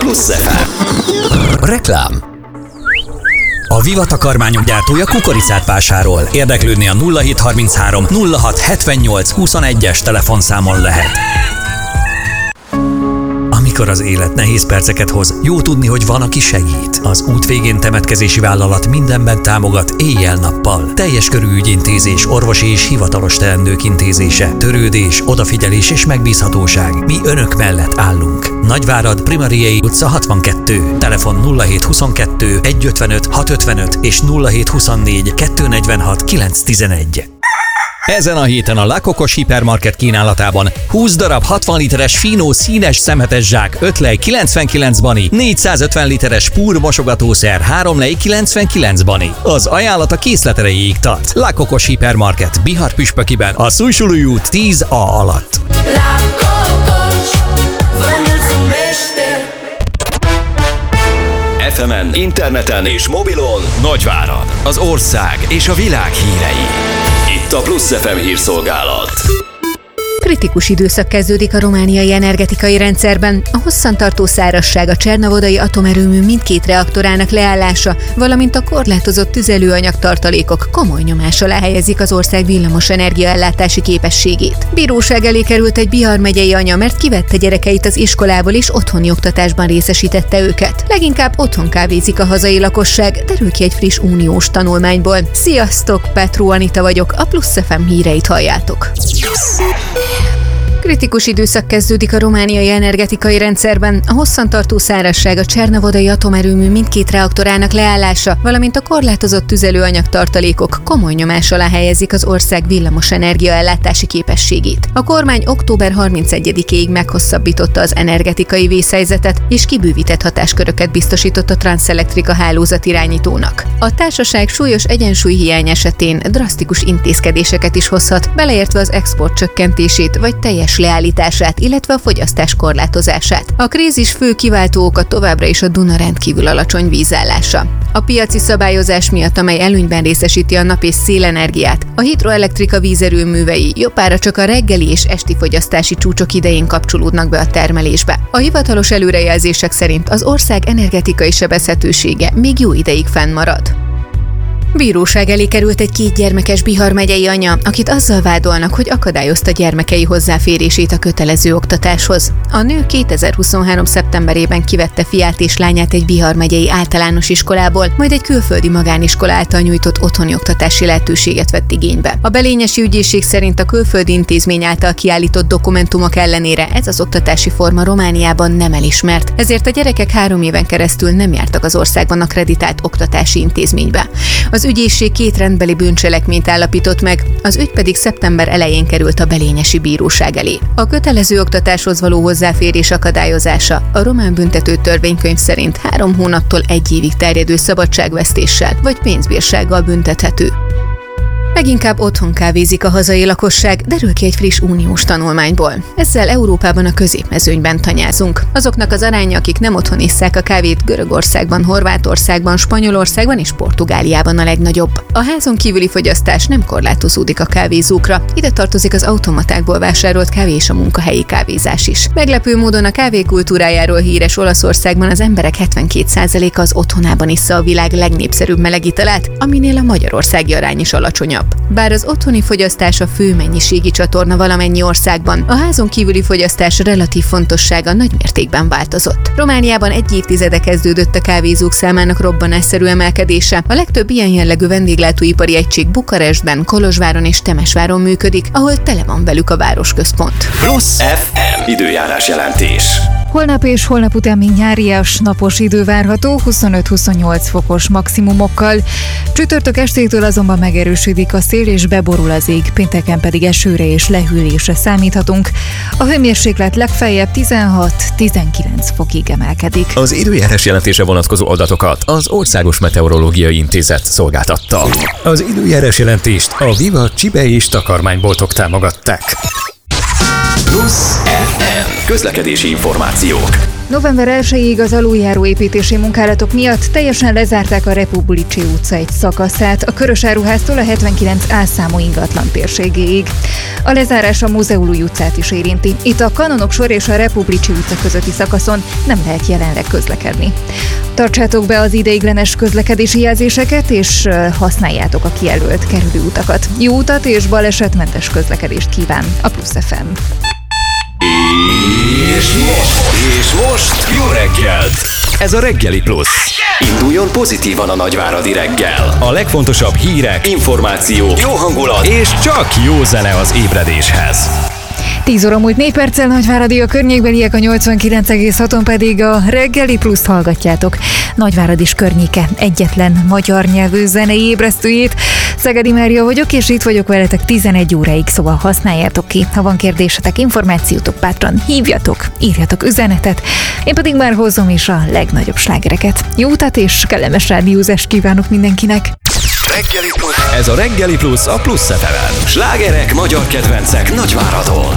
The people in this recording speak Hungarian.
Plusz FM. Reklám. A Viva takarmányok gyártója kukoricát vásárol. Érdeklődni a 0733 06 78 21-es telefonszámon lehet. Amikor az élet nehéz perceket hoz, jó tudni, hogy van, aki segít. Az út végén temetkezési vállalat mindenben támogat éjjel-nappal. Teljes körű ügyintézés, orvosi és hivatalos teendők intézése, törődés, odafigyelés és megbízhatóság. Mi önök mellett állunk. Nagyvárad, Primariei utca 62. Telefon 0722 155 655 és 0724 246 911. Ezen a héten a La Cocos hipermarket kínálatában 20 darab 60 literes Fino színes szemetes zsák 5 lej 99 bani, 450 literes Pur mosogatószer 3 lej 99 bani. Az ajánlat a készlet erejéig tart. La Cocos hipermarket Bihar Püspökiben, a Szújsulúi út 10A alatt. La Cocos, vă mulțumește. FM-en, interneten és mobilon Nagyvárad, az ország és a világ hírei. Itt a Plusz FM hírszolgálat. Kritikus időszak kezdődik a romániai energetikai rendszerben. A hosszantartó szárazság, a Csernavodai atomerőmű mindkét reaktorának leállása, valamint a korlátozott tüzelőanyag tartalékok komoly nyomás alá helyezik az ország villamos energiaellátási képességét. Bíróság elé került egy Bihar megyei anya, mert kivette gyerekeit az iskolából és otthoni oktatásban részesítette őket. Leginkább otthon kávézik a hazai lakosság, derül ki egy friss uniós tanulmányból. Sziasztok, Petró Anita vagyok, a Plusz FM híreit halljátok. Kritikus időszak kezdődik a romániai energetikai rendszerben. A hosszantartó szárazság, a Csernavodai atomerőmű mindkét reaktorának leállása, valamint a korlátozott tüzelőanyag tartalékok komoly nyomás alá helyezik az ország villamos energiaellátási képességét. A kormány október 31-ig meghosszabbította az energetikai vészhelyzetet, és kibővített hatásköröket biztosított a Transelectrica hálózatirányítónak. A társaság súlyos egyensúlyhiány esetén drasztikus intézkedéseket is hozhat, beleértve az export csökkentését vagy teljes leállítását, illetve a fogyasztás korlátozását. A krízis fő kiváltó oka továbbra is a Duna rendkívül alacsony vízállása. A piaci szabályozás miatt, amely előnyben részesíti a nap- és szélenergiát, a hidroelektrika vízerőművei jobbára csak a reggeli és esti fogyasztási csúcsok idején kapcsolódnak be a termelésbe. A hivatalos előrejelzések szerint az ország energetikai sebezhetősége még jó ideig fennmarad. Bíróság elé került egy 2 gyermekes Bihar megyei anya, akit azzal vádolnak, hogy akadályozta gyermekei hozzáférését a kötelező oktatáshoz. A nő 2023. szeptemberében kivette fiát és lányát egy Bihar megyei általános iskolából, majd egy külföldi magániskola által nyújtott otthoni oktatási lehetőséget vett igénybe. A belényesi ügyészség szerint a külföldi intézmény által kiállított dokumentumok ellenére ez az oktatási forma Romániában nem elismert, ezért a gyerekek 3 éven keresztül nem jártak az országban akkreditált oktatási intézménybe. Az ügyészség 2 rendbeli bűncselekményt állapított meg, az ügy pedig szeptember elején került a belényesi bíróság elé. A kötelező oktatáshoz való hozzáférés akadályozása a román büntető törvénykönyv szerint 3 hónaptól 1 évig terjedő szabadságvesztéssel vagy pénzbírsággal büntethető. Leginkább otthon kávézik a hazai lakosság, derül ki egy friss uniós tanulmányból. Ezzel Európában a középmezőnyben tanyázunk. Azoknak az aránya, akik nem otthon isszák a kávét, Görögországban, Horvátországban, Spanyolországban és Portugáliában a legnagyobb. A házon kívüli fogyasztás nem korlátozódik a kávézókra. Ide tartozik az automatákból vásárolt kávé és a munkahelyi kávézás is. Meglepő módon a kávé kultúrájáról híres Olaszországban az emberek 72%-a az otthonában issza a világ legnépszerűbb melegitalát, aminél a magyarországi arány is alacsonyabb. Bár az otthoni fogyasztás a fő mennyiségi csatorna valamennyi országban, a házon kívüli fogyasztás relatív fontossága nagy mértékben változott. Romániában 1 évtizede kezdődött a kávézók számának robbanásszerű emelkedése. A legtöbb ilyen jellegű vendéglátóipari egység Bukarestben, Kolozsváron és Temesváron működik, ahol tele van velük a városközpont. Plusz FM időjárás jelentés. Holnap és holnap után még nyárias, napos idő várható, 25-28 fokos maximumokkal. Csütörtök estétől azonban megerősödik a szél és beborul az ég, pénteken pedig esőre és lehűlésre számíthatunk. A hőmérséklet legfeljebb 16-19 fokig emelkedik. Az időjárás jelentése vonatkozó adatokat az Országos Meteorológiai Intézet szolgáltatta. Az időjárás jelentést a Viva csibe és takarmányboltok támogatták. Plusz FM. Közlekedési információk. November 1-ig az aluljáró építési munkálatok miatt teljesen lezárták a Republicsi utca egy szakaszát, a Körösáruháztól a 79A számú ingatlan térségéig. A lezárás a Múzeumúj utcát is érinti. Itt a Kanonok sor és a Republicsi utca közötti szakaszon nem lehet jelenleg közlekedni. Tartsátok be az ideiglenes közlekedési jelzéseket, és használjátok a kijelölt kerülőutakat. Jó utat és balesetmentes közlekedést kíván a Plusz FM. És most jó reggelt! Ez a Reggeli Plusz. Induljon pozitívan a nagyváradi reggel. A legfontosabb hírek, információk, jó hangulat és csak jó zene az ébredéshez. 10 óra múlt 4 perccel, Nagyváradi, a környékbeliek a 89,6-on pedig a Reggeli Pluszt hallgatjátok. Nagyvárad is környéke egyetlen magyar nyelvű zenei ébresztőjét. Szegedi Mária vagyok, és itt vagyok veletek 11 óráig, szóval használjátok ki. Ha van kérdésetek, információtok, bátran hívjatok, írjatok üzenetet. Én pedig már hozom is a legnagyobb slágereket. Jó utat és kellemes rádiózást kívánok mindenkinek! Reggeli Plusz. Ez a Reggeli Plusz a Plusz FM-en. Slágerek, magyar kedvencek Nagyváradon.